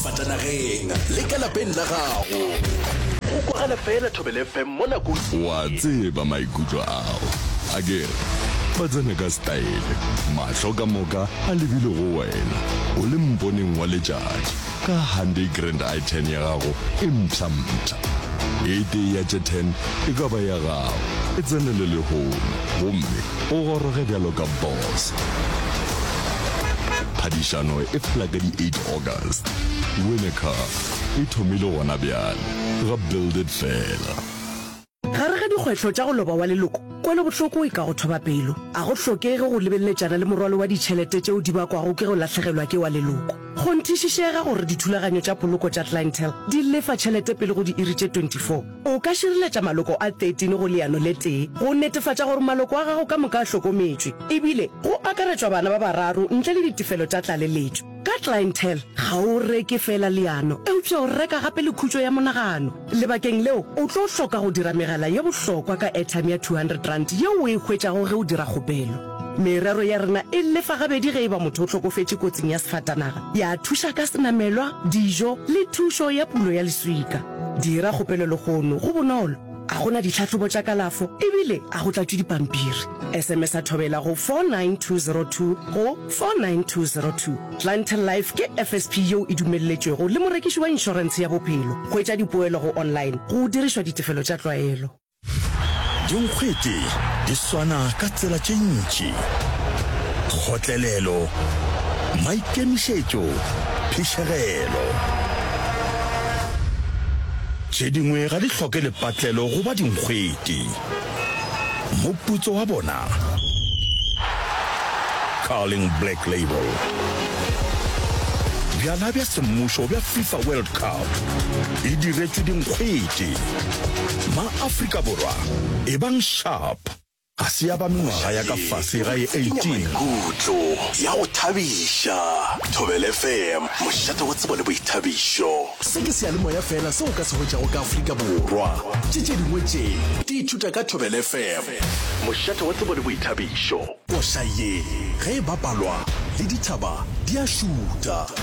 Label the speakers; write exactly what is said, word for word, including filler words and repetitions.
Speaker 1: sefatanageng le ka lapeng la gago go kwagala fela Thobela F M mo nakong
Speaker 2: wa tseba maikutlo ao a ke ba tsena ka style mahlo ka moka a lebile go wena o le mponeng wa letšatši ka Hyundai Grand i ten ya gago e mpšhampša ete ya J ten e ka ba ya gago e tsenele le home gomme o goroge bjalo ka boss. Phadišano e fela ka di eight August. Win a car e thomile gona bjale ga build it fela.
Speaker 3: Gare ga dikgwetlho tša go loba wa leloko kwele bohloko e ka go thoba pelo a go hlokege go lebelletšana le morwalo wa ditšhelete tšeo di bakwago ke go latlhegelwa ke wa leloko go nthišišega gore dithulaganyo tša poloko tša clientele di lefa tšhelete pele go di iri tše twenty-four o ka šireletša maloko a thirteen go leano le tee go netefatša gore maloko a gago ka moka a hlokometšwe ebile go akaretšwa bana ba bararo ntle le ditefelo tša tlaleletšo ka clientele ga o reke fela leano eupša o reka gape le khutšo ya monagano lebakeng leo o tlo hloka go dira megala ye bohlokwa ka airtime ya two hundred rand yeo o e hwetšago ge o dira kgopelo merero ya rena e lefa gabedi ge e ba motho o hlokofetše kotsing ya sefatanaga ya thuša ka senamelwa dijo le thušo ya pulo ya leswika dira kgopelo le kgono go bonolo a gona ditlhatlhobo tša kalafo ebile a go tlatšwe dipampiri sms a thobela go four nine two zero two go four nine two zero two. Clientele Life ke F S P yeo e dumelletšwego le morekiši wa inšorense ya bophelo go etša dipoelo go online go dirišwa ditefelo tša tlwaelo.
Speaker 1: Dinkgwete di swana ka tsela tše ntši kgotlelelo maikemišetšo phišegelo tše dingwe ga di hloke lepatlelo go ba dinkgwete moputso wa bona Carling Black Label bjala bja semmušo bja FIFA World Cup e diretšwe dinkgwete ma-Afrika Borwa e bang sharp ga se ya ba mengwaga ya ka fase ga e eighteen maikutlo ya go thabiša Thobela F M mošate go tsebo le boithabišo se ke seyalemoya fela se o ka se hwetšago ka Afrika Borwa tše tše dingwe tše di ithuta ka Thobela F M mošate wa tsebo le boithabišo koša ye ge e bapalwa le dithaba di a šuta.